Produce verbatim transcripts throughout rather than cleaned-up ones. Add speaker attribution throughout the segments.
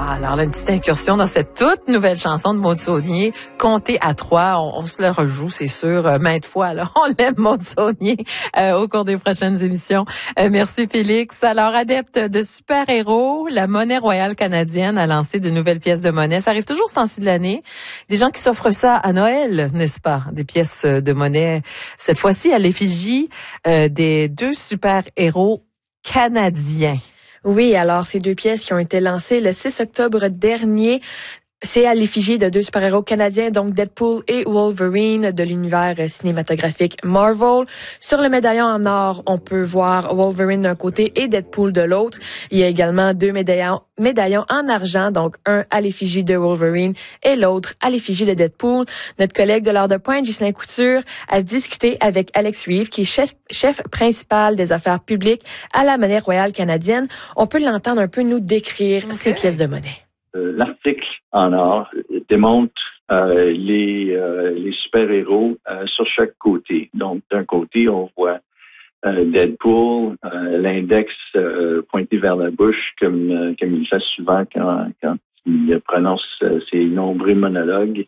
Speaker 1: Ah, alors là, une petite incursion dans cette toute nouvelle chanson de Maud Saunier, Compter à trois. On, on se le rejoue, c'est sûr, euh, maintes fois. Là. On l'aime, Maud Saunier, euh, au cours des prochaines émissions. Euh, merci, Félix. Alors, adepte de super-héros, la Monnaie royale canadienne a lancé de nouvelles pièces de monnaie. Ça arrive toujours ce temps-ci de l'année. Des gens qui s'offrent ça à Noël, n'est-ce pas? Des pièces de monnaie, cette fois-ci à l'effigie euh, des deux super-héros canadiens.
Speaker 2: Oui, alors ces deux pièces qui ont été lancées le six octobre dernier, c'est à l'effigie de deux super-héros canadiens, donc Deadpool et Wolverine de l'univers cinématographique Marvel. Sur le médaillon en or, on peut voir Wolverine d'un côté et Deadpool de l'autre. Il y a également deux médaillons, médaillons en argent, donc un à l'effigie de Wolverine et l'autre à l'effigie de Deadpool. Notre collègue de l'heure de pointe, Ghislain Couture, a discuté avec Alex Reeve, qui est chef, chef principal des affaires publiques à la Monnaie royale canadienne. On peut l'entendre un peu nous décrire okay. ces pièces de monnaie.
Speaker 3: Euh, l'article en or démontre euh, les, euh, les super-héros euh, sur chaque côté. Donc, d'un côté, on voit euh, Deadpool, euh, l'index euh, pointé vers la bouche, comme, euh, comme il fait souvent quand, quand il prononce euh, ses nombreux monologues.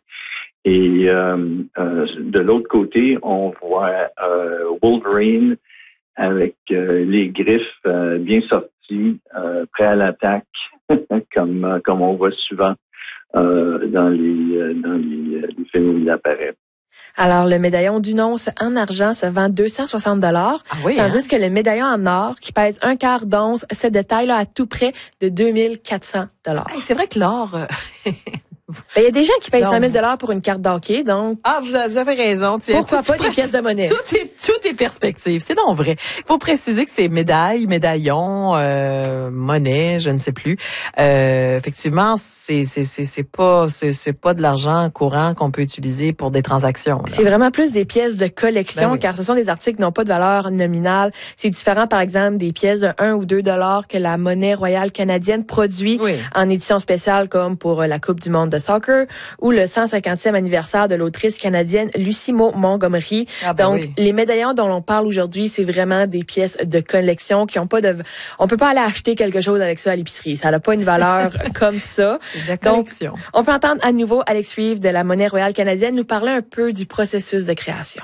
Speaker 3: Et euh, euh, de l'autre côté, on voit euh, Wolverine avec euh, les griffes euh, bien sorties, euh, prêt à l'attaque, comme euh, comme on voit souvent euh, dans les euh, dans les, les films où il apparaît.
Speaker 2: Alors, le médaillon d'une once en argent se vend deux cent soixante dollars,
Speaker 1: ah oui,
Speaker 2: tandis
Speaker 1: hein?
Speaker 2: que le médaillon en or, qui pèse un quart d'once, se détaille là à tout près de deux mille quatre cents dollars.
Speaker 1: Hey, c'est vrai que l'or... Euh...
Speaker 2: Ben, il y a des gens qui payent
Speaker 1: non.
Speaker 2: cinq mille dollars pour une carte d'hockey, donc...
Speaker 1: Ah, vous avez, vous avez raison. Tiens,
Speaker 2: pourquoi pas des pièces de monnaie?
Speaker 1: Tout est, tout est perspective. C'est donc vrai. Il faut préciser que c'est médailles, médaillons, euh, monnaie, je ne sais plus. Euh, effectivement, c'est, c'est, c'est, c'est pas, c'est, c'est pas de l'argent courant qu'on peut utiliser pour des transactions. Là.
Speaker 2: C'est vraiment plus des pièces de collection, ben oui. car ce sont des articles qui n'ont pas de valeur nominale. C'est différent, par exemple, des pièces de un ou deux dollars que la Monnaie royale canadienne produit oui. en édition spéciale, comme pour la Coupe du monde de soccer ou le cent cinquantième anniversaire de l'autrice canadienne Lucy Maud Montgomery. Ah ben Donc, oui. les médaillons dont l'on parle aujourd'hui, c'est vraiment des pièces de collection qui ont pas de... On peut pas aller acheter quelque chose avec ça à l'épicerie. Ça n'a pas une valeur comme ça.
Speaker 1: C'est de la collection.
Speaker 2: Donc, on peut entendre à nouveau Alex Reeve de la Monnaie royale canadienne nous parler un peu du processus de création.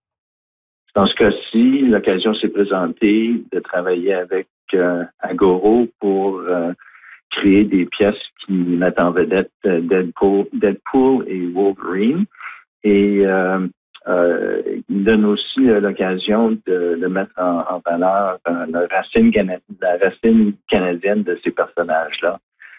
Speaker 3: Dans ce cas-ci, l'occasion s'est présentée de travailler avec euh, Agoro pour... Euh, créer des pièces qui mettent en vedette Deadpool, Deadpool et Wolverine. Et euh, euh, il donne aussi euh, l'occasion de, de mettre en, en valeur euh, la, racine cana- la racine canadienne de ces personnages-là.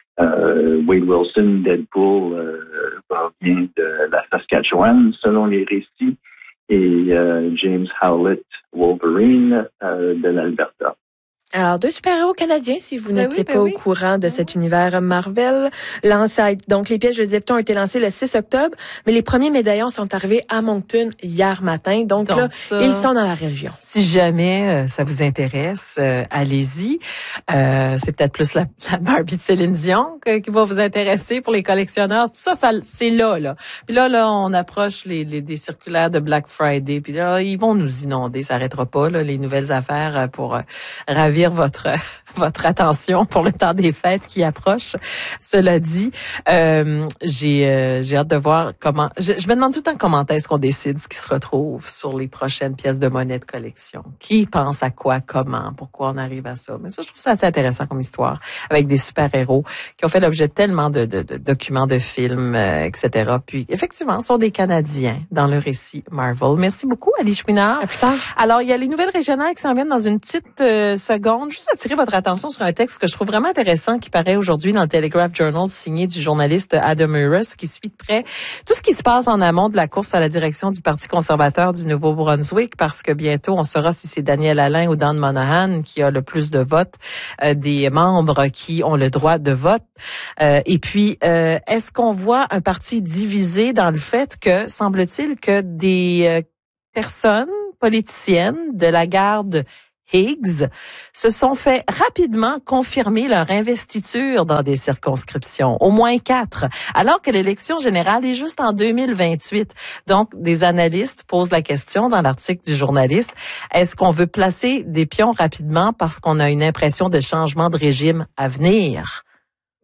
Speaker 3: Euh, Wade Wilson, Deadpool, euh, provient de la Saskatchewan, selon les récits, et euh, James Howlett, Wolverine, euh, de l'Alberta.
Speaker 2: Alors, deux super-héros canadiens, si vous ben n'étiez oui, ben pas oui. au courant de ben cet oui. univers Marvel. Lancé, donc, les pièces de Deadpool ont été lancées le six octobre, mais les premiers médaillons sont arrivés à Moncton hier matin. Donc, donc là, ça, ils sont dans la région.
Speaker 1: Si jamais euh, ça vous intéresse, euh, allez-y. Euh, c'est peut-être plus la, la Barbie de Céline Dion que, qui va vous intéresser pour les collectionneurs. Tout ça, ça c'est là, là. Puis là, là, on approche les, les des circulaires de Black Friday. Puis là, ils vont nous inonder. Ça n'arrêtera pas, là, les nouvelles affaires pour euh, ravir votre votre attention pour le temps des fêtes qui approche. Cela dit, euh, j'ai euh, j'ai hâte de voir comment. Je, je me demande tout le temps comment est-ce qu'on décide ce qui se retrouve sur les prochaines pièces de monnaie de collection. Qui pense à quoi, comment, pourquoi on arrive à ça. Mais ça, je trouve ça assez intéressant comme histoire avec des super-héros qui ont fait l'objet de tellement de, de, de documents, de films, euh, et cetera. Puis effectivement, ce sont des Canadiens dans le récit Marvel. Merci beaucoup, Ali Chouinard.
Speaker 2: À plus tard.
Speaker 1: Alors, il y a les nouvelles régionales qui s'en viennent dans une petite euh, seconde. Juste attirer votre attention sur un texte que je trouve vraiment intéressant qui paraît aujourd'hui dans le Telegraph Journal signé du journaliste Adam Uris qui suit de près tout ce qui se passe en amont de la course à la direction du Parti conservateur du Nouveau-Brunswick parce que bientôt on saura si c'est Daniel Alain ou Dan Monahan qui a le plus de votes euh, des membres qui ont le droit de vote. Euh, et puis, euh, est-ce qu'on voit un parti divisé dans le fait que, semble-t-il, que des euh, personnes politiciennes de la garde Higgs se sont fait rapidement confirmer leur investiture dans des circonscriptions, au moins quatre, alors que l'élection générale est juste en deux mille vingt-huit. Donc, des analystes posent la question dans l'article du journaliste, est-ce qu'on veut placer des pions rapidement parce qu'on a une impression de changement de régime à venir?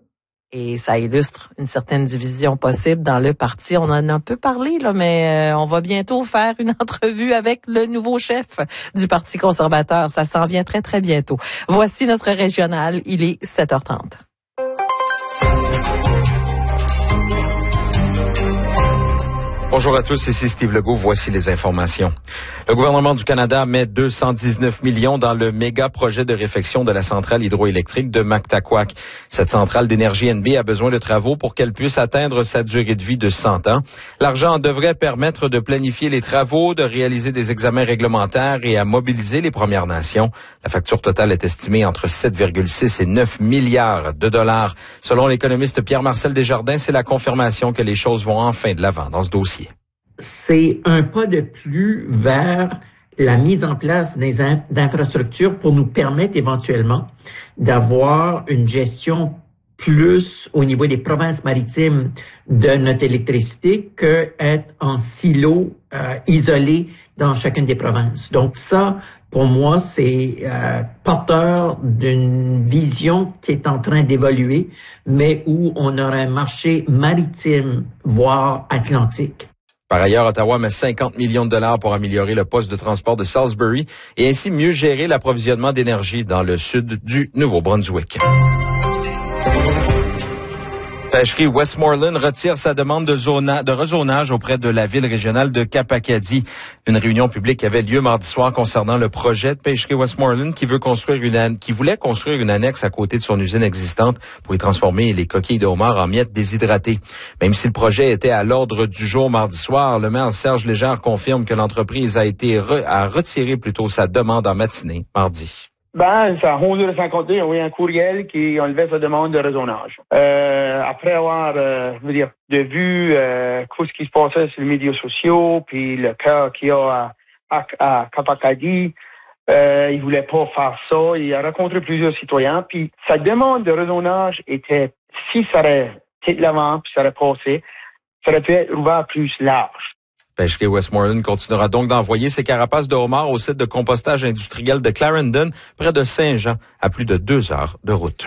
Speaker 1: Et ça illustre une certaine division possible dans le parti. On en a un peu parlé, là, mais euh, on va bientôt faire une entrevue avec le nouveau chef du Parti conservateur. Ça s'en vient très, très bientôt. Voici notre régional. Il est sept heures trente.
Speaker 4: Bonjour à tous, ici Steve Legault. Voici les informations. Le gouvernement du Canada met deux cent dix-neuf millions dans le méga projet de réfection de la centrale hydroélectrique de Mactaquac. Cette centrale d'énergie N B a besoin de travaux pour qu'elle puisse atteindre sa durée de vie de cent ans. L'argent devrait permettre de planifier les travaux, de réaliser des examens réglementaires et à mobiliser les Premières Nations. La facture totale est estimée entre sept virgule six et neuf milliards de dollars. Selon l'économiste Pierre-Marcel Desjardins, c'est la confirmation que les choses vont enfin de l'avant dans ce dossier.
Speaker 5: C'est un pas de plus vers la mise en place des in- d'infrastructures pour nous permettre éventuellement d'avoir une gestion plus au niveau des provinces maritimes de notre électricité que être en silo euh, isolé dans chacune des provinces. Donc ça, pour moi, c'est euh, porteur d'une vision qui est en train d'évoluer, mais où on aura un marché maritime, voire atlantique.
Speaker 4: Par ailleurs, Ottawa met cinquante millions de dollars pour améliorer le poste de transport de Salisbury et ainsi mieux gérer l'approvisionnement d'énergie dans le sud du Nouveau-Brunswick. Pêcherie Westmoreland retire sa demande de, zona, de rezonage auprès de la ville régionale de Cap-Acadie. Une réunion publique avait lieu mardi soir concernant le projet de Pêcherie Westmoreland qui veut construire une qui voulait construire une annexe à côté de son usine existante pour y transformer les coquilles de homard en miettes déshydratées. Même si le projet était à l'ordre du jour mardi soir, le maire Serge Légère confirme que l'entreprise a été re, a retiré plutôt sa demande en matinée mardi.
Speaker 6: Ben, c'est à onze heures cinquante, ils ont envoyé un courriel qui enlevait sa demande de rezonage. Euh, après avoir, euh, je veux dire, de vu euh, tout ce qui se passait sur les médias sociaux, puis le cas qu'il y a à, à, à Cap-Acadie, euh, il voulait pas faire ça. Il a rencontré plusieurs citoyens, puis sa demande de rezonage était, si ça aurait été de l'avant, puis ça aurait passé, ça aurait pu être ouvert plus large.
Speaker 4: Pêcherie Westmoreland continuera donc d'envoyer ses carapaces de homard au site de compostage industriel de Clarendon, près de Saint-Jean, à plus de deux heures de route.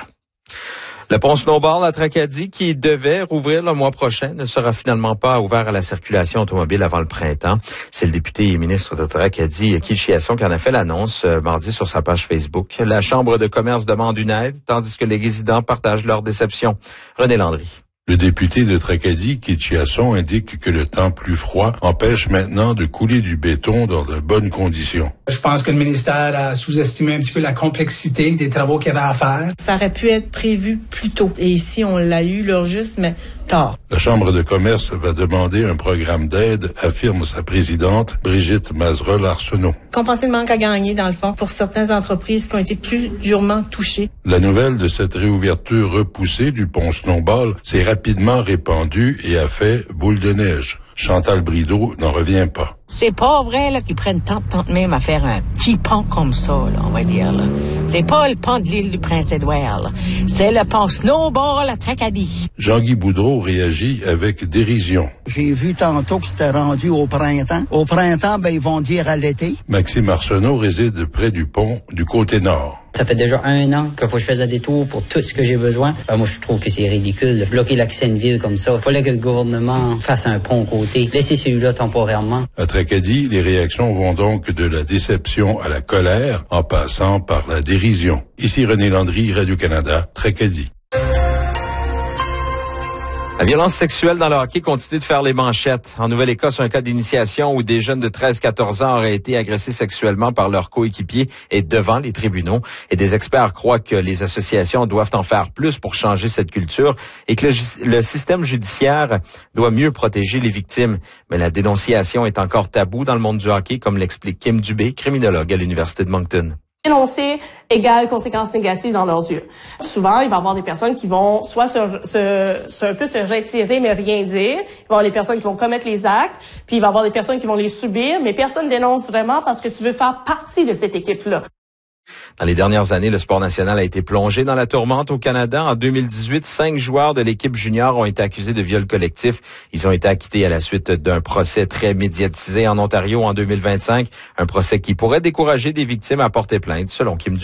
Speaker 4: Le pont Snowball à Tracadie, qui devait rouvrir le mois prochain, ne sera finalement pas ouvert à la circulation automobile avant le printemps. C'est le député et ministre de Tracadie, Keith Chiasson, qui en a fait l'annonce euh, mardi sur sa page Facebook. La Chambre de commerce demande une aide, tandis que les résidents partagent leur déception. René Landry.
Speaker 7: Le député de Tracadie, Keith Chiasson, indique que le temps plus froid empêche maintenant de couler du béton dans de bonnes conditions.
Speaker 8: Je pense que le ministère a sous-estimé un petit peu la complexité des travaux qu'il y avait à faire.
Speaker 9: Ça aurait pu être prévu plus tôt. Et ici, on l'a eu, l'heure juste, mais tard.
Speaker 7: La Chambre de commerce va demander un programme d'aide, affirme sa présidente, Brigitte Mazereau-Arsenault.
Speaker 9: Compenser le manque à gagner, dans le fond, pour certaines entreprises qui ont été plus durement touchées.
Speaker 7: La nouvelle de cette réouverture repoussée du pont Snowball s'est rapidement répandue et a fait boule de neige. Chantal Brideau n'en revient pas.
Speaker 10: C'est pas vrai là qu'ils prennent tant, tant même à faire un petit pont comme ça, là, on va dire. Là. C'est pas le pont de l'île du Prince-Édouard, là. C'est le pont Snowball à Tracadie.
Speaker 7: Jean-Guy Boudreau réagit avec dérision.
Speaker 11: J'ai vu tantôt que c'était rendu au printemps. Au printemps, ben ils vont dire à l'été.
Speaker 7: Maxime Arsenault réside près du pont du côté nord.
Speaker 12: Ça fait déjà un an qu'il faut que je fasse un détour pour tout ce que j'ai besoin. Ben, moi, je trouve que c'est ridicule de bloquer l'accès à une ville comme ça. Il fallait que le gouvernement fasse un pont côté. Laissez celui-là temporairement.
Speaker 7: À Tracadie, les réactions vont donc de la déception à la colère, en passant par la dérision. Ici René Landry, Radio-Canada, Tracadie.
Speaker 4: La violence sexuelle dans le hockey continue de faire les manchettes. En Nouvelle-Écosse, un cas d'initiation où des jeunes de treize à quatorze ans auraient été agressés sexuellement par leurs coéquipiers et devant les tribunaux. Et des experts croient que les associations doivent en faire plus pour changer cette culture et que le, le système judiciaire doit mieux protéger les victimes. Mais la dénonciation est encore tabou dans le monde du hockey, comme l'explique Kim Dubé, criminologue à l'Université de Moncton.
Speaker 13: Dénoncer égale conséquences négatives dans leurs yeux. Souvent, il va y avoir des personnes qui vont soit se, se, se, un peu se retirer mais rien dire. Il va y avoir des personnes qui vont commettre les actes, puis il va y avoir des personnes qui vont les subir, mais personne dénonce vraiment parce que tu veux faire partie de cette équipe-là.
Speaker 4: Dans les dernières années, le sport national a été plongé dans la tourmente au Canada. En deux mille dix-huit, cinq joueurs de l'équipe junior ont été accusés de viol collectif. Ils ont été acquittés à la suite d'un procès très médiatisé en Ontario en deux mille vingt-cinq. Un procès qui pourrait décourager des victimes à porter plainte, selon Kim Dubé.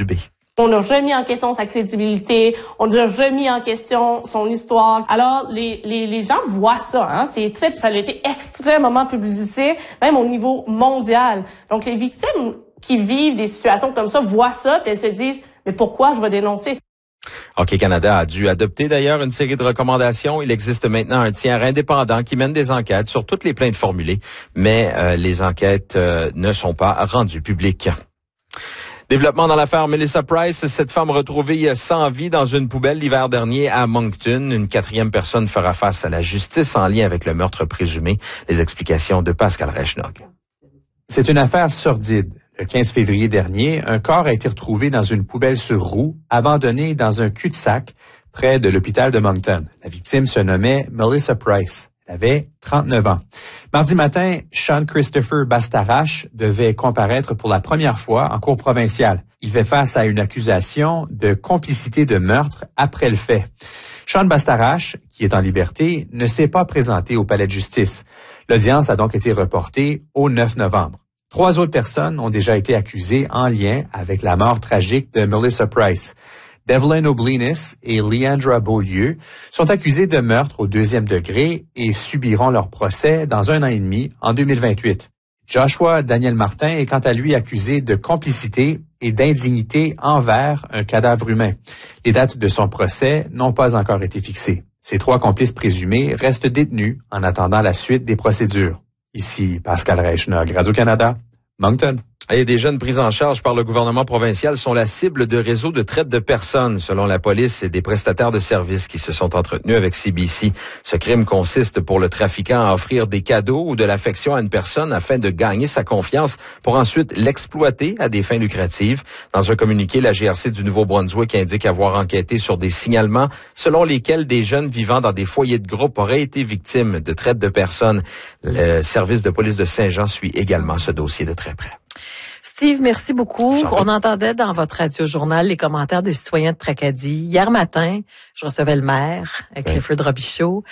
Speaker 13: On a remis en question sa crédibilité, on a remis en question son histoire. Alors, les, les, les gens voient ça, hein. C'est très, ça a été extrêmement publicisé, même au niveau mondial. Donc, les victimes qui vivent des situations comme ça voient ça, puis elles se disent, mais pourquoi je vais dénoncer?
Speaker 4: Hockey Canada a dû adopter d'ailleurs une série de recommandations. Il existe maintenant un tiers indépendant qui mène des enquêtes sur toutes les plaintes formulées, mais euh, les enquêtes euh, ne sont pas rendues publiques. Développement dans l'affaire Melissa Price, cette femme retrouvée sans vie dans une poubelle l'hiver dernier à Moncton. Une quatrième personne fera face à la justice en lien avec le meurtre présumé. Les explications de Pascal Reichnog.
Speaker 14: C'est une affaire sordide. Le quinze février dernier, un corps a été retrouvé dans une poubelle sur roue, abandonné dans un cul-de-sac près de l'hôpital de Moncton. La victime se nommait Melissa Price. Elle avait trente-neuf ans. Mardi matin, Sean Christopher Bastarache devait comparaître pour la première fois en cour provinciale. Il fait face à une accusation de complicité de meurtre après le fait. Sean Bastarache, qui est en liberté, ne s'est pas présenté au palais de justice. L'audience a donc été reportée au neuf novembre. Trois autres personnes ont déjà été accusées en lien avec la mort tragique de Melissa Price. Devlin O'Blinis et Leandra Beaulieu sont accusés de meurtre au deuxième degré et subiront leur procès dans un an et demi en deux mille vingt-huit. Joshua Daniel Martin est quant à lui accusé de complicité et d'indignité envers un cadavre humain. Les dates de son procès n'ont pas encore été fixées. Ces trois complices présumés restent détenus en attendant la suite des procédures. Ici Pascal Reichnog, Radio-Canada, Moncton.
Speaker 4: Et des jeunes pris en charge par le gouvernement provincial sont la cible de réseaux de traite de personnes, selon la police et des prestataires de services qui se sont entretenus avec C B C. Ce crime consiste pour le trafiquant à offrir des cadeaux ou de l'affection à une personne afin de gagner sa confiance pour ensuite l'exploiter à des fins lucratives. Dans un communiqué, la G R C du Nouveau-Brunswick indique avoir enquêté sur des signalements selon lesquels des jeunes vivant dans des foyers de groupe auraient été victimes de traite de personnes. Le service de police de Saint-Jean suit également ce dossier de très près.
Speaker 1: Steve, merci beaucoup. On entendait dans votre radio-journal les commentaires des citoyens de Tracadie. Hier matin, je recevais le maire, avec oui. Clifford Robichaud,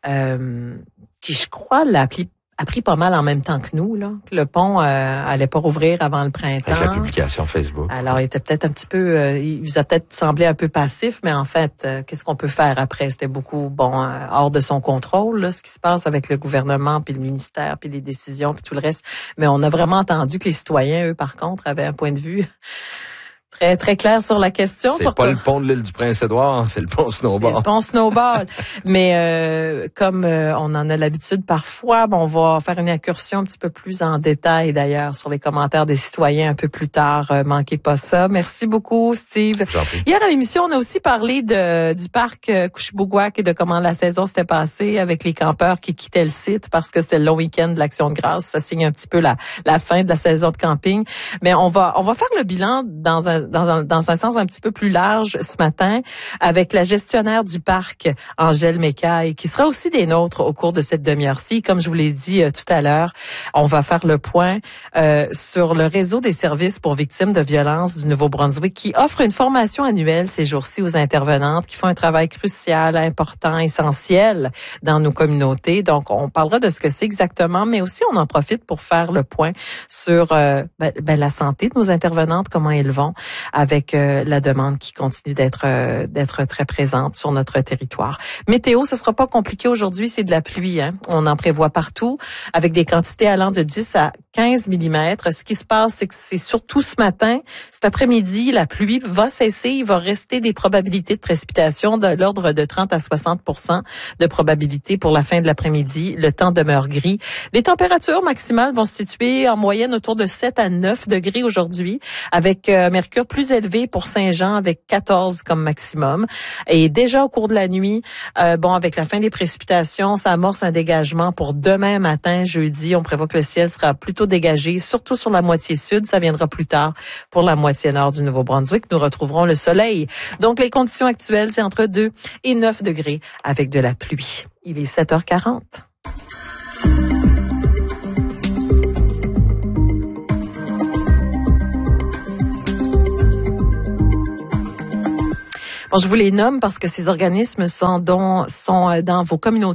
Speaker 1: euh, qui, je crois, l'a appelé a pris pas mal en même temps que nous, là. Le pont euh, allait pas rouvrir avant le printemps.
Speaker 4: Avec la publication Facebook.
Speaker 1: Alors, il était peut-être un petit peu, euh, il vous a peut-être semblé un peu passif, mais en fait, euh, qu'est-ce qu'on peut faire après? C'était beaucoup, bon, euh, hors de son contrôle, là, ce qui se passe avec le gouvernement, puis le ministère, puis les décisions, puis tout le reste. Mais on a vraiment entendu que les citoyens, eux, par contre, avaient un point de vue très, très clair sur la question.
Speaker 4: C'est pas le pont de l'île du Prince-Édouard, c'est le pont Snowball.
Speaker 1: C'est le pont Snowball. Mais euh, comme euh, on en a l'habitude parfois, bon, on va faire une incursion un petit peu plus en détail d'ailleurs sur les commentaires des citoyens un peu plus tard. Euh, manquez pas ça. Merci beaucoup, Steve. Hier à l'émission, on a aussi parlé de du parc euh, Couchibougouac et de comment la saison s'était passée avec les campeurs qui quittaient le site parce que c'était le long week-end de l'Action de grâce. Ça signe un petit peu la, la fin de la saison de camping. Mais on va on va faire le bilan dans un Dans un, dans un sens un petit peu plus large ce matin avec la gestionnaire du parc, Angèle Mécaille, qui sera aussi des nôtres au cours de cette demi-heure-ci. Comme je vous l'ai dit euh, tout à l'heure, on va faire le point euh, sur le réseau des services pour victimes de violences du Nouveau-Brunswick qui offre une formation annuelle ces jours-ci aux intervenantes qui font un travail crucial, important, essentiel dans nos communautés. Donc, on parlera de ce que c'est exactement, mais aussi on en profite pour faire le point sur euh, ben, ben, la santé de nos intervenantes, comment elles vont, avec euh, la demande qui continue d'être euh, d'être très présente sur notre territoire. Météo, ce sera pas compliqué aujourd'hui, c'est de la pluie, hein. On en prévoit partout avec des quantités allant de dix à quinze millimètres. Ce qui se passe, c'est que c'est surtout ce matin, cet après-midi, la pluie va cesser, il va rester des probabilités de précipitation de l'ordre de trente à soixante pour cent de probabilité pour la fin de l'après-midi. Le temps demeure gris. Les températures maximales vont se situer en moyenne autour de sept à neuf degrés aujourd'hui avec euh, mercure plus élevé pour Saint-Jean avec quatorze comme maximum. Et déjà au cours de la nuit, euh, bon, avec la fin des précipitations, ça amorce un dégagement pour demain matin, jeudi. On prévoit que le ciel sera plutôt dégagé, surtout sur la moitié sud. Ça viendra plus tard pour la moitié nord du Nouveau-Brunswick. Nous retrouverons le soleil. Donc, les conditions actuelles, c'est entre deux et neuf degrés avec de la pluie. Il est sept heures quarante. Bon, je vous les nomme parce que ces organismes sont, dont, sont dans vos communautés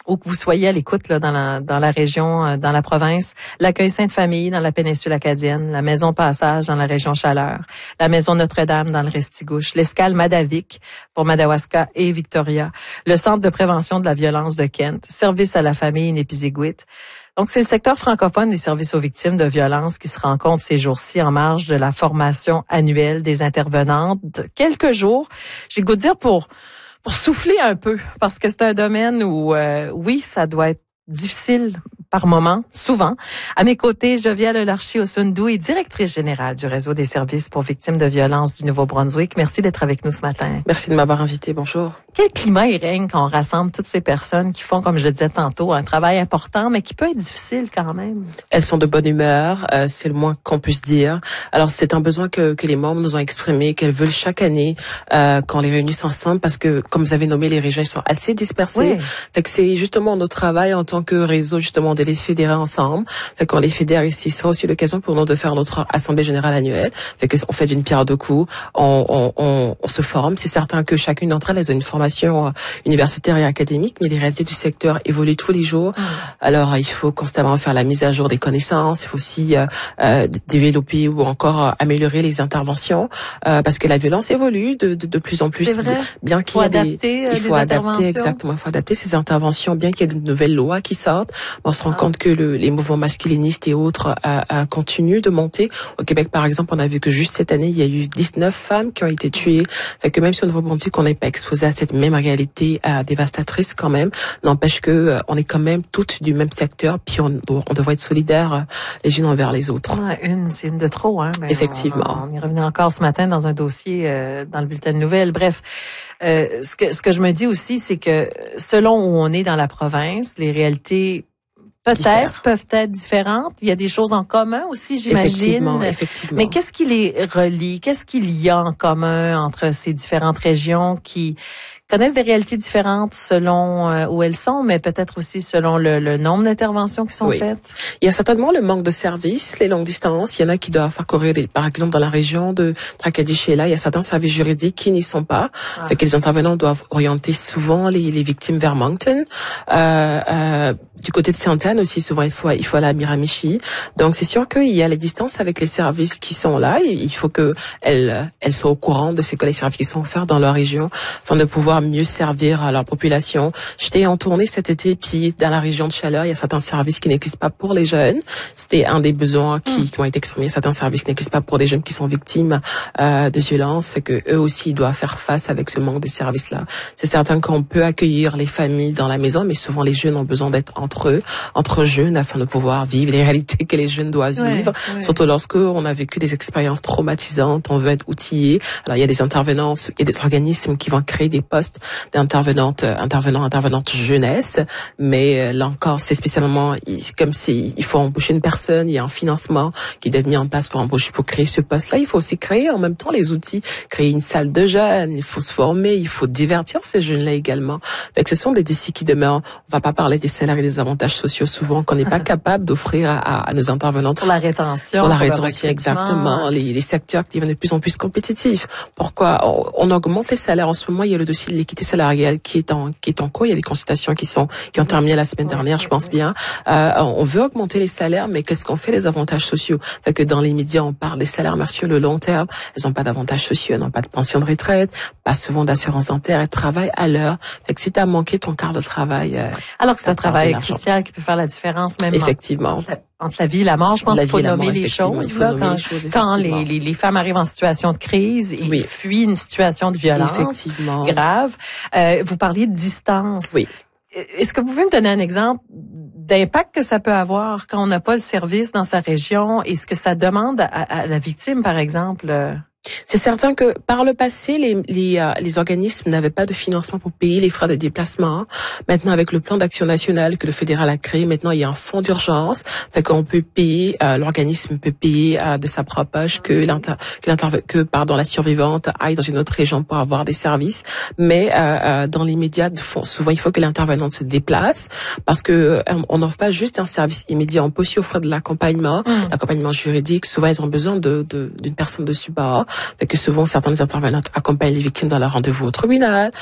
Speaker 1: où que vous soyez à l'écoute là dans la dans la région, euh, dans la province, l'accueil Sainte-Famille dans la péninsule acadienne, la maison Passage dans la région Chaleur, la maison Notre-Dame dans le Restigouche, l'escale Madavik pour Madawaska et Victoria, le centre de prévention de la violence de Kent, service à la famille Népiziguit. Donc, c'est le secteur francophone des services aux victimes de violences qui se rencontre ces jours-ci en marge de la formation annuelle des intervenantes. Quelques jours, j'ai le goût de dire pour pour souffler un peu, parce que c'est un domaine où, euh, oui, ça doit être difficile par moment, souvent. À mes côtés, Jovial Olarchi-Osundou est directrice générale du réseau des services pour victimes de violences du Nouveau-Brunswick. Merci d'être avec nous ce matin.
Speaker 15: Merci de m'avoir invité. Bonjour.
Speaker 1: Quel climat il règne quand on rassemble toutes ces personnes qui font, comme je le disais tantôt, un travail important, mais qui peut être difficile quand même?
Speaker 15: Elles sont de bonne humeur, euh, c'est le moins qu'on puisse dire. Alors, c'est un besoin que, que les membres nous ont exprimé, qu'elles veulent chaque année euh, qu'on les réunisse ensemble, parce que, comme vous avez nommé, les régions sont assez dispersées. Oui. Fait que c'est justement notre travail en tant que réseau, justement, de les fédérer ensemble. Fait qu'on les fédère ici. Ce sera aussi l'occasion pour nous de faire notre assemblée générale annuelle. Fait qu'on fait d'une pierre deux coups. On, on, on, on se forme. C'est certain que chacune d'entre elles, elles ont une formation universitaire et académique, mais les réalités du secteur évoluent tous les jours. Mmh. Alors, il faut constamment faire la mise à jour des connaissances. Il faut aussi euh, euh, développer ou encore euh, améliorer les interventions, euh, parce que la violence évolue de, de, de plus en plus.
Speaker 1: C'est vrai.
Speaker 15: Bien qu'il y ait des,
Speaker 1: euh,
Speaker 15: il faut adapter exactement. Il faut adapter ces interventions, bien qu'il y ait de nouvelles lois qui sortent. On se rend ah. compte que le, les mouvements masculinistes et autres euh, euh, continuent de monter. Au Québec, par exemple, on a vu que juste cette année, il y a eu dix-neuf femmes qui ont été tuées. Fait que même si au Nouveau-Brunswick, on n'est pas exposé à cette même réalité euh, dévastatrice quand même, n'empêche que euh, on est quand même toutes du même secteur, puis on, on devrait être solidaires euh, les unes envers les autres.
Speaker 1: Ah, une, c'est une de trop, hein. Ben,
Speaker 15: effectivement.
Speaker 1: On, on y revenait encore ce matin dans un dossier euh, dans le bulletin de nouvelles. Bref, euh, ce que ce que je me dis aussi, c'est que selon où on est dans la province, les réalités peut-être peuvent être différentes. Il y a des choses en commun aussi, j'imagine.
Speaker 15: Effectivement, effectivement.
Speaker 1: Mais qu'est-ce qui les relie? Qu'est-ce qu'il y a en commun entre ces différentes régions qui connaissent des réalités différentes selon euh, où elles sont, mais peut-être aussi selon le, le nombre d'interventions qui sont
Speaker 15: oui.
Speaker 1: faites?
Speaker 15: Il y a certainement le manque de services, les longues distances. Il y en a qui doivent parcourir, les, par exemple, dans la région de Tracadie-Sheila, il y a certains services juridiques qui n'y sont pas. Ah. Fait que les intervenants doivent orienter souvent les, les victimes vers Moncton. Euh, euh, du côté de Sainte-Anne aussi, souvent, il faut, il faut aller à Miramichi. Donc, c'est sûr qu'il y a les distances avec les services qui sont là. Il faut que elles, elles soient au courant de ces que les services qui sont offerts dans leur région, afin de pouvoir mieux servir à leur population. J'étais en tournée cet été, puis dans la région de Chaleur, il y a certains services qui n'existent pas pour les jeunes. C'était un des besoins qui, mmh. qui ont été exprimés. Certains services qui n'existent pas pour des jeunes qui sont victimes euh, de violences, fait que eux aussi doivent faire face avec ce manque des services-là. C'est certain qu'on peut accueillir les familles dans la maison, mais souvent les jeunes ont besoin d'être entre eux, entre jeunes, afin de pouvoir vivre les réalités que les jeunes doivent ouais, vivre. Ouais. Surtout lorsque on a vécu des expériences traumatisantes, on veut être outillé. Alors il y a des intervenants, il y a des organismes qui vont créer des postes d'intervenantes, intervenants, intervenantes jeunesse, mais là encore, c'est spécialement comme si il faut embaucher une personne, il y a un financement qui doit être mis en place pour embaucher, pour créer ce poste-là. Il faut aussi créer en même temps les outils, créer une salle de jeunes, il faut se former, il faut divertir ces jeunes-là également. Fait que ce sont des défis qui demeurent. On va pas parler des salaires et des avantages sociaux souvent qu'on n'est pas capable d'offrir à, à, à nos intervenantes.
Speaker 1: Pour la rétention.
Speaker 15: Pour la rétention, exactement. Les, les secteurs qui deviennent de plus en plus compétitifs. Pourquoi on, on augmente les salaires en ce moment? Il y a le dossier de l'équité salariale qui est en qui est en cours. Il y a des consultations qui sont qui ont terminé la semaine dernière, je pense bien. Euh, on veut augmenter les salaires, mais qu'est-ce qu'on fait des avantages sociaux? Fait que dans les médias, on parle des salaires, mais sur le long terme, elles n'ont pas d'avantages sociaux, elles n'ont pas de pension de retraite, pas souvent d'assurance dentaire, elles travaillent à l'heure. Fait que si tu as manqué ton quart de travail, euh,
Speaker 1: alors que c'est un travail crucial qui peut faire la différence même.
Speaker 15: Effectivement.
Speaker 1: Entre la vie et la mort, je pense qu'il faut nommer les choses. Là, quand les, choses, quand les, les, les femmes arrivent en situation de crise et oui. fuient une situation de violence grave, euh, vous parliez de distance.
Speaker 15: Oui.
Speaker 1: Est-ce que vous pouvez me donner un exemple d'impact que ça peut avoir quand on n'a pas le service dans sa région et ce que ça demande à, à la victime, par exemple?
Speaker 15: C'est certain que par le passé, les, les, euh, les organismes n'avaient pas de financement pour payer les frais de déplacement. Maintenant, avec le plan d'action national que le fédéral a créé, maintenant il y a un fonds d'urgence, fait qu'on peut payer, euh, l'organisme peut payer euh, de sa propre poche que l'inter, que, l'inter, que pardon la survivante aille dans une autre région pour avoir des services. Mais euh, euh, dans les médias, souvent il faut que l'intervenante se déplace parce que euh, on n'offre pas juste un service immédiat, on peut aussi offrir de l'accompagnement, mmh. l'accompagnement juridique. Souvent ils ont besoin de, de d'une personne de support. Fait que souvent, certaines intervenantes accompagnent les victimes dans leur rendez-vous au tribunal.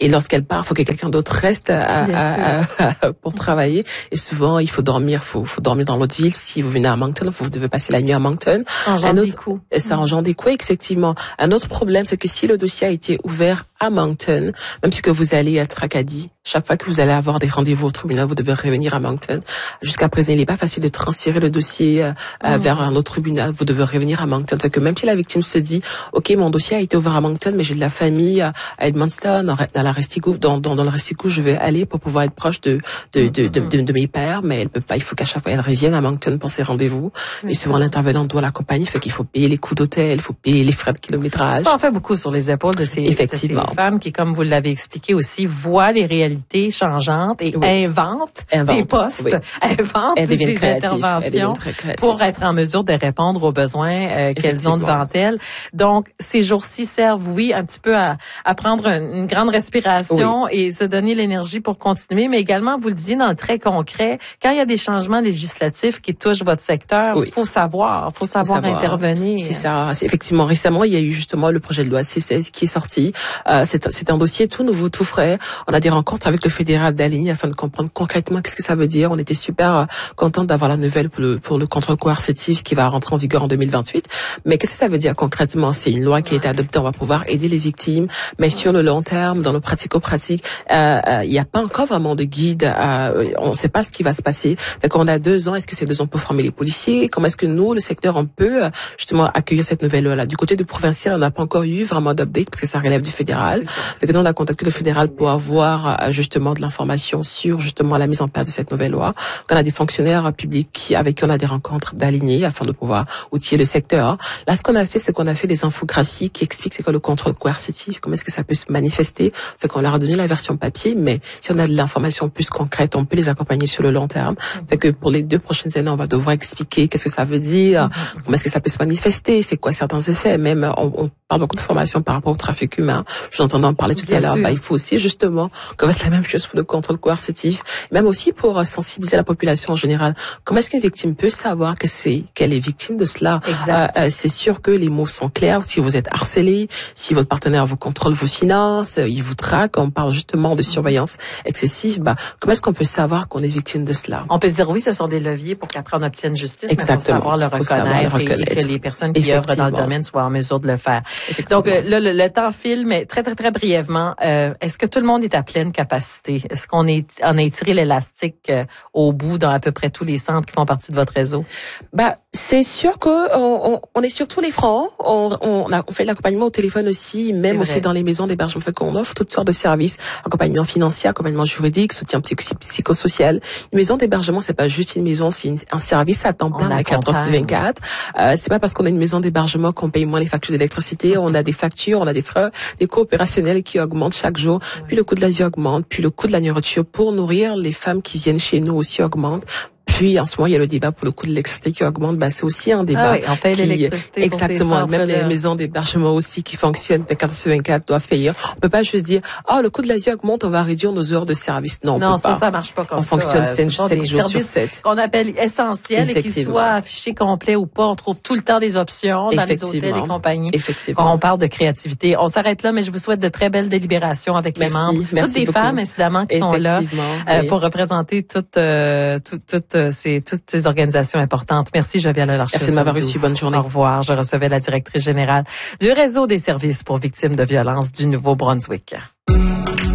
Speaker 15: Et lorsqu'elle part, il faut que quelqu'un d'autre reste à, à, à, pour travailler. Et souvent, il faut dormir, faut, faut dormir dans l'autre ville. Si vous venez à Moncton, vous devez passer la nuit à Moncton.
Speaker 1: Ça engendre des coûts.
Speaker 15: Ça engendre des coûts, effectivement. Un autre problème, c'est que si le dossier a été ouvert à Moncton, même si que vous allez à Tracadie, chaque fois que vous allez avoir des rendez-vous au tribunal, vous devez revenir à Moncton. Jusqu'à présent, il n'est pas facile de transférer le dossier euh, mmh. vers un autre tribunal. Vous devez revenir à Moncton. C'est que même si la victime se dit, OK, mon dossier a été ouvert à Moncton, mais j'ai de la famille à Edmundston, dans la Restigouche, dans, dans, dans le Restigouche, je vais aller pour pouvoir être proche de, de, de, de, de, de mes pères, mais elle peut pas. Il faut qu'à chaque fois, elle revienne à Moncton pour ses rendez-vous. Mmh. Et souvent, l'intervenant doit l'accompagner. Fait qu'il faut payer les coûts d'hôtel, il faut payer les frais de kilométrage.
Speaker 1: Ça en fait beaucoup sur les épaules de ces,
Speaker 15: Effectivement.
Speaker 1: de ces femmes qui, comme vous l'avez expliqué aussi, voient les réalités changeantes et oui. inventent
Speaker 15: Invente.
Speaker 1: des postes,
Speaker 15: oui.
Speaker 1: inventent
Speaker 15: elle
Speaker 1: des
Speaker 15: créative.
Speaker 1: interventions
Speaker 15: elle
Speaker 1: pour être en mesure de répondre aux besoins euh, qu'elles ont devant elles. Donc, ces jours-ci servent, oui, un petit peu à, à prendre une, une grande respiration oui. et se donner l'énergie pour continuer, mais également, vous le disiez, dans le très concret, quand il y a des changements législatifs qui touchent votre secteur, il oui. faut savoir, faut savoir, faut savoir intervenir.
Speaker 15: C'est ça. C'est effectivement, récemment, il y a eu justement le projet de loi C seize qui est sorti. Euh, c'est, c'est un dossier tout nouveau, tout frais. On a des rencontres avec le fédéral d'Aligny afin de comprendre concrètement qu'est-ce que ça veut dire. On était super euh, contents d'avoir la nouvelle pour le, pour le contrôle coercitif qui va rentrer en vigueur en deux mille vingt-huit. Mais qu'est-ce que ça veut dire concrètement? C'est une loi qui a été adoptée. On va pouvoir aider les victimes, mais sur le long terme, dans le pratico-pratique, euh, euh, il n'y a pas encore vraiment de guide. Euh, on ne sait pas ce qui va se passer. Donc, on a deux ans. Est-ce que ces deux ans pour former les policiers? Comment est-ce que nous, le secteur, on peut justement accueillir cette nouvelle loi-là? Du côté du provincial, on n'a pas encore eu vraiment d'update parce que ça relève du fédéral. Donc, on a contacté le fédéral pour avoir justement de l'information sur justement la mise en place de cette nouvelle loi. Donc, on a des fonctionnaires publics qui, avec qui on a des rencontres d'alignés afin de pouvoir outiller le secteur. Là, ce qu'on a fait, c'est qu'on a fait des infographies qui expliquent c'est quoi le contrôle coercitif, comment est-ce que ça peut se manifester. Fait qu'on leur a donné la version papier, mais si on a de l'information plus concrète, on peut les accompagner sur le long terme. Fait que pour les deux prochaines années, on va devoir expliquer qu'est-ce que ça veut dire, comment est-ce que ça peut se manifester, c'est quoi certains effets. Même, on, on parle beaucoup de formation par rapport au trafic humain. Je vous entendais en parler tout Bien à l'heure. Bah, il faut aussi justement qu'on fasse la même chose pour le contrôle coercitif, même aussi pour sensibiliser la population en général. Comment est-ce qu'une victime peut savoir que c'est qu'elle est victime de cela?
Speaker 1: Exact.
Speaker 15: Euh, c'est sûr que les mots sont clairs. Si vous êtes harcelé, si votre partenaire vous contrôle vos finances, il vous traque, on parle justement de surveillance excessive. Bah, comment est-ce qu'on peut savoir qu'on est victime de cela?
Speaker 1: On peut se dire oui, ce sont des leviers pour qu'après on obtienne justice,
Speaker 15: Exactement.
Speaker 1: mais il faut savoir le reconnaître, savoir le reconnaître. Et que les personnes qui œuvrent dans le domaine soient en mesure de le faire. Donc là, le, le temps file, mais très très très brièvement, euh, est-ce que tout le monde est à pleine capacité? Est-ce qu'on est on a étiré l'élastique euh, au bout dans à peu près tous les centres qui font partie de votre réseau?
Speaker 15: Bah, c'est sûr que on, on, on est sur tous les fronts. On, on, a, on fait de l'accompagnement au téléphone aussi, même aussi dans les maisons d'hébergement. Fait qu'on offre toutes sortes de services, accompagnement financier, accompagnement juridique, soutien psych- psychosocial. Une maison d'hébergement, c'est pas juste une maison, c'est une, un service à temps plein à quatre heures sur vingt-quatre. Euh, c'est pas parce qu'on a une maison d'hébergement qu'on paye moins les factures d'électricité. On a des factures, on a des frais, des coûts opérationnels qui augmentent chaque jour. Oui. Puis le coût de l'Asie augmente, puis le coût de la nourriture pour nourrir les femmes qui viennent chez nous aussi augmente. Puis, en ce moment, il y a le débat pour le coût de l'électricité qui augmente. Ben, c'est aussi un débat.
Speaker 1: Ah oui, on paye
Speaker 15: qui,
Speaker 1: l'électricité
Speaker 15: exactement. Même les maisons d'hébergement aussi qui fonctionnent vingt-quatre sur vingt-quatre doivent payer. On peut pas juste dire, ah, oh, le coût de l'Asie augmente, on va réduire nos heures de service. Non, on
Speaker 1: non,
Speaker 15: peut
Speaker 1: ça,
Speaker 15: pas.
Speaker 1: ça marche pas comme
Speaker 15: on
Speaker 1: ça.
Speaker 15: On fonctionne
Speaker 1: euh,
Speaker 15: sept jours sur sept.
Speaker 1: Qu'on appelle essentiels et qu'ils soient affichés complets ou pas. On trouve tout le temps des options dans les hôtels et compagnies.
Speaker 15: Effectivement.
Speaker 1: Quand on parle de créativité. On s'arrête là, mais je vous souhaite de très belles délibérations avec
Speaker 15: Merci.
Speaker 1: les membres.
Speaker 15: Merci
Speaker 1: toutes des
Speaker 15: beaucoup.
Speaker 1: femmes, incidemment, qui sont là euh, oui. pour représenter toutes, euh, toutes, toutes, euh, ces, toutes ces organisations importantes. Merci, Geneviève Larcher.
Speaker 15: Merci de m'avoir reçu. Bonne journée.
Speaker 1: Au revoir. Je recevais la directrice générale du réseau des services pour victimes de violences du Nouveau-Brunswick.